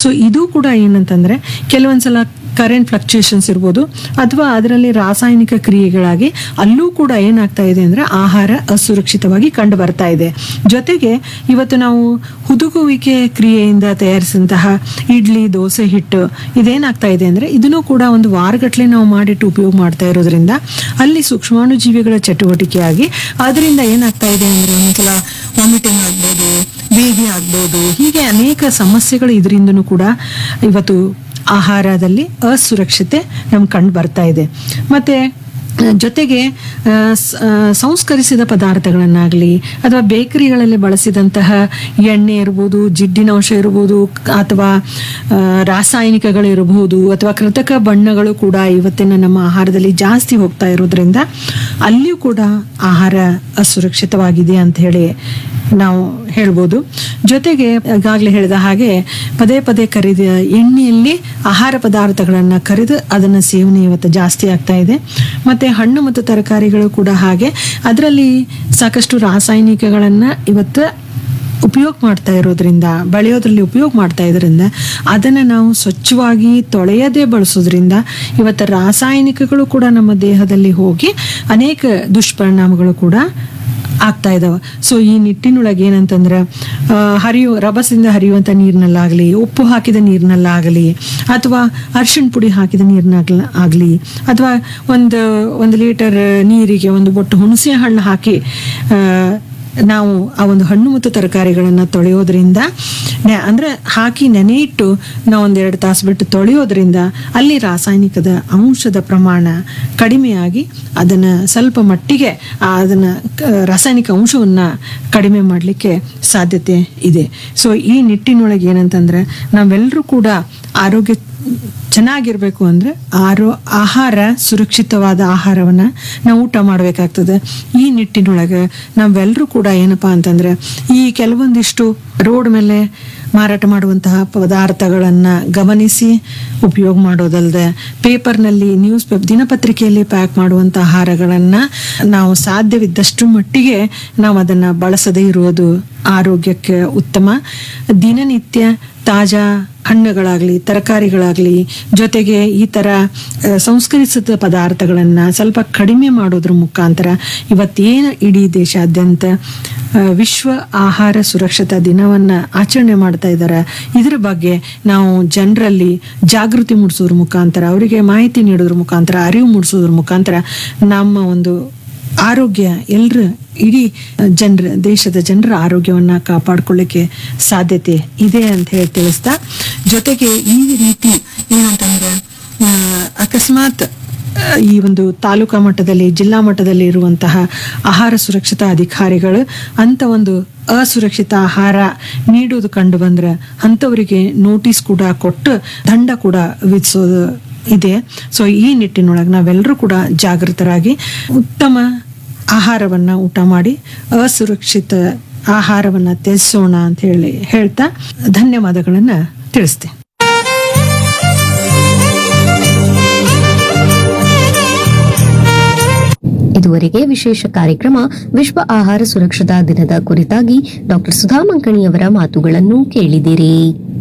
So ಇದು ಕೂಡ ಏನಂತಂದ್ರೆ ಕೆಲವೊಂದ್ಸಲ ಕರೆಂಟ್ ಫ್ಲಕ್ಚುಯೇಷನ್ಸ್ ಇರ್ಬೋದು, ಅಥವಾ ಅದರಲ್ಲಿ ರಾಸಾಯನಿಕ ಕ್ರಿಯೆಗಳಾಗಿ ಅಲ್ಲೂ ಕೂಡ ಏನಾಗ್ತಾ ಇದೆ ಅಂದ್ರೆ ಆಹಾರ ಅಸುರಕ್ಷಿತವಾಗಿ ಕಂಡು ಬರ್ತಾ ಇದೆ. ಜೊತೆಗೆ ಇವತ್ತು ನಾವು ಹುದುಗುವಿಕೆ ಕ್ರಿಯೆಯಿಂದ ತಯಾರಿಸಿದಂತಹ ಇಡ್ಲಿ, ದೋಸೆ ಹಿಟ್ಟು ಇದೇನಾಗ್ತಾ ಇದೆ ಅಂದ್ರೆ ಇದನ್ನು ಕೂಡ ಒಂದು ವಾರಗಟ್ಲೆ ನಾವು ಮಾಡಿಟ್ಟು ಉಪಯೋಗ ಮಾಡ್ತಾ ಇರೋದ್ರಿಂದ ಅಲ್ಲಿ ಸೂಕ್ಷ್ಮಾಣುಜೀವಿಗಳ ಚಟುವಟಿಕೆಯಾಗಿ ಅದರಿಂದ ಏನಾಗ್ತಾ ಇದೆ ಅಂದ್ರೆ ಒಂದ್ಸಲ ವಾಮಿಟಿಂಗ್ ಆಗ್ಬೋದು, ಬೇದಿ ಆಗ್ಬೋದು, ಹೀಗೆ ಅನೇಕ ಸಮಸ್ಯೆಗಳು ಇದರಿಂದನೂ ಕೂಡ ಇವತ್ತು ಆಹಾರದಲ್ಲಿ ಅಸುರಕ್ಷತೆ ನಮ್ಗೆ ಕಂಡು ಬರ್ತಾ ಇದೆ. ಮತ್ತೆ ಜೊತೆಗೆ ಸಂಸ್ಕರಿಸಿದ ಪದಾರ್ಥಗಳನ್ನಾಗಲಿ ಅಥವಾ ಬೇಕರಿಗಳಲ್ಲಿ ಬಳಸಿದಂತಹ ಎಣ್ಣೆ ಇರ್ಬೋದು, ಜಿಡ್ಡಿನಂಶ ಇರ್ಬೋದು, ಅಥವಾ ರಾಸಾಯನಿಕಗಳಿರಬಹುದು, ಅಥವಾ ಕೃತಕ ಬಣ್ಣಗಳು ಕೂಡ ಇವತ್ತಿನ ನಮ್ಮ ಆಹಾರದಲ್ಲಿ ಜಾಸ್ತಿ ಹೋಗ್ತಾ ಇರೋದ್ರಿಂದ ಅಲ್ಲಿಯೂ ಕೂಡ ಆಹಾರ ಅಸುರಕ್ಷಿತವಾಗಿದೆ ಅಂತ ಹೇಳಿ ನಾವು ಹೇಳ್ಬೋದು. ಜೊತೆಗೆ ಈಗಾಗಲೇ ಹೇಳಿದ ಹಾಗೆ ಪದೇ ಪದೇ ಕರಿದ ಎಣ್ಣೆಯಲ್ಲಿ ಆಹಾರ ಪದಾರ್ಥಗಳನ್ನ ಕರೆದು ಅದನ್ನ ಸೇವನೆ ಇವತ್ತು ಜಾಸ್ತಿ ಆಗ್ತಾ ಇದೆ. ಮತ್ತೆ ಹಣ್ಣು ಮತ್ತು ತರಕಾರಿಗಳು ಕೂಡ ಹಾಗೆ ಅದರಲ್ಲಿ ಸಾಕಷ್ಟು ರಾಸಾಯನಿಕಗಳನ್ನ ಇವತ್ತು ಉಪಯೋಗ ಮಾಡ್ತಾ ಇರೋದ್ರಿಂದ, ಬೆಳೆಯೋದ್ರಲ್ಲಿ ಉಪಯೋಗ ಮಾಡ್ತಾ ಇದ್ರಿಂದ ಅದನ್ನ ನಾವು ಸ್ವಚ್ಛವಾಗಿ ತೊಳೆಯದೇ ಬಳಸೋದ್ರಿಂದ ಇವತ್ತು ರಾಸಾಯನಿಕಗಳು ಕೂಡ ನಮ್ಮ ದೇಹದಲ್ಲಿ ಹೋಗಿ ಅನೇಕ ದುಷ್ಪರಿಣಾಮಗಳು ಕೂಡ ಆಗ್ತಾ ಇದಾವೆ. ಸೊ ಈ ನಿಟ್ಟಿನೊಳಗೆ ಏನಂತಂದ್ರೆ ರಭಸದಿಂದ ಹರಿಯುವಂಥ ನೀರಿನಲ್ಲಾಗಲಿ, ಉಪ್ಪು ಹಾಕಿದ ನೀರಿನಲ್ಲಾಗಲಿ, ಅಥವಾ ಅರಿಶಿಣ ಪುಡಿ ಹಾಕಿದ ನೀರಿನಾಗಲಿ, ಅಥವಾ ಒಂದು ಲೀಟರ್ ನೀರಿಗೆ ಒಂದು ಬೊಟ್ಟು ಹುಣಸೆ ಹಣ್ಣು ಹಾಕಿ ನಾವು ಆ ಒಂದು ಹಣ್ಣು ಮತ್ತು ತರಕಾರಿಗಳನ್ನು ತೊಳೆಯೋದ್ರಿಂದ, ಅಂದ್ರೆ ಹಾಕಿ ನೆನೆ ಇಟ್ಟು ನಾವು 1-2 ತಾಸು ಬಿಟ್ಟು ತೊಳೆಯೋದ್ರಿಂದ ಅಲ್ಲಿ ರಾಸಾಯನಿಕದ ಅಂಶದ ಪ್ರಮಾಣ ಕಡಿಮೆಯಾಗಿ ಅದನ್ನ ಸ್ವಲ್ಪ ಮಟ್ಟಿಗೆ ಅದನ್ನ ರಾಸಾಯನಿಕ ಅಂಶವನ್ನ ಕಡಿಮೆ ಮಾಡಲಿಕ್ಕೆ ಸಾಧ್ಯತೆ ಇದೆ. ಸೊ ಈ ನಿಟ್ಟಿನೊಳಗೆ ಏನಂತಂದ್ರೆ ನಾವೆಲ್ಲರೂ ಕೂಡ ಆರೋಗ್ಯ ಚೆನ್ನಾಗಿರ್ಬೇಕು ಅಂದ್ರೆ ಆಹಾರ ಸುರಕ್ಷಿತವಾದ ಆಹಾರವನ್ನ ನಾವು ಊಟ ಮಾಡಬೇಕಾಗ್ತದೆ. ಈ ನಿಟ್ಟಿನೊಳಗೆ ನಾವೆಲ್ಲರೂ ಕೂಡ ಏನಪ್ಪಾ ಅಂತಂದ್ರೆ ಈ ಕೆಲವೊಂದಿಷ್ಟು ರೋಡ್ ಮೇಲೆ ಮಾರಾಟ ಮಾಡುವಂತಹ ಪದಾರ್ಥಗಳನ್ನ ಗಮನಿಸಿ ಉಪಯೋಗ ಮಾಡೋದಲ್ಲದೆ ಪೇಪರ್ನಲ್ಲಿ ದಿನಪತ್ರಿಕೆಯಲ್ಲಿ ಪ್ಯಾಕ್ ಮಾಡುವಂತಹ ಆಹಾರಗಳನ್ನ ನಾವು ಸಾಧ್ಯವಿದ್ದಷ್ಟು ಮಟ್ಟಿಗೆ ನಾವು ಅದನ್ನ ಬಳಸದೇ ಇರುವುದು ಆರೋಗ್ಯಕ್ಕೆ ಉತ್ತಮ. ದಿನನಿತ್ಯ ತಾಜಾ ಹಣ್ಣುಗಳಾಗ್ಲಿ, ತರಕಾರಿಗಳಾಗ್ಲಿ, ಜೊತೆಗೆ ಈ ತರ ಸಂಸ್ಕರಿಸಿದ ಪದಾರ್ಥಗಳನ್ನ ಸ್ವಲ್ಪ ಕಡಿಮೆ ಮಾಡೋದ್ರ ಮುಖಾಂತರ ಇವತ್ತೇನು ಇಡೀ ದೇಶಾದ್ಯಂತ ವಿಶ್ವ ಆಹಾರ ಸುರಕ್ಷತಾ ದಿನವನ್ನ ಆಚರಣೆ ಮಾಡ್ತಾ ಇದ್ದಾರೆ, ಇದರ ಬಗ್ಗೆ ನಾವು ಜನರಲ್ಲಿ ಜಾಗೃತಿ ಮೂಡಿಸೋದ್ರ ಮುಖಾಂತರ, ಅವರಿಗೆ ಮಾಹಿತಿ ನೀಡೋದ್ರ ಮುಖಾಂತರ, ಅರಿವು ಮೂಡಿಸೋದ್ರ ಮುಖಾಂತರ ನಮ್ಮ ಒಂದು ಆರೋಗ್ಯ ಇಡೀ ದೇಶದ ಜನರ ಆರೋಗ್ಯವನ್ನ ಕಾಪಾಡ್ಕೊಳ್ಳಿಕ್ಕೆ ಸಾಧ್ಯತೆ ಇದೆ ಅಂತ ಹೇಳಿ ತಿಳಿಸ್ತಾ, ಜೊತೆಗೆ ಈ ರೀತಿ ಏನಂತಂದ್ರೆ ಅಕಸ್ಮಾತ್ ಈ ಒಂದು ತಾಲೂಕಾ ಮಟ್ಟದಲ್ಲಿ, ಜಿಲ್ಲಾ ಮಟ್ಟದಲ್ಲಿ ಇರುವಂತಹ ಆಹಾರ ಸುರಕ್ಷತಾ ಅಧಿಕಾರಿಗಳು ಅಂತ ಒಂದು ಅಸುರಕ್ಷಿತ ಆಹಾರ ನೀಡೋದು ಕಂಡು ಬಂದ್ರೆ ಅಂಥವರಿಗೆ ನೋಟಿಸ್ ಕೂಡ ಕೊಟ್ಟು ದಂಡ ಕೂಡ ವಿಧಿಸೋದು ಇದೆ. ಸೊ ಈ ನಿಟ್ಟಿನೊಳಗೆ ನಾವೆಲ್ಲರೂ ಕೂಡ ಜಾಗೃತರಾಗಿ ಉತ್ತಮ ಆಹಾರವನ್ನ ಊಟ ಮಾಡಿ ಅಸುರಕ್ಷಿತ ಆಹಾರವನ್ನ ತ್ಯಜಿಸೋಣ ಅಂತ ಹೇಳಿ ಹೇಳ್ತಾ ಧನ್ಯವಾದಗಳನ್ನ ತಿಳಿಸ್ತೇನೆ. ಇದುವರೆಗೆ ವಿಶೇಷ ಕಾರ್ಯಕ್ರಮ ವಿಶ್ವ ಆಹಾರ ಸುರಕ್ಷತಾ ದಿನದ ಕುರಿತಾಗಿ ಡಾಕ್ಟರ್ ಸುಧಾ ಮಂಕಣಿಯವರ ಮಾತುಗಳನ್ನು ಕೇಳಿದಿರಿ.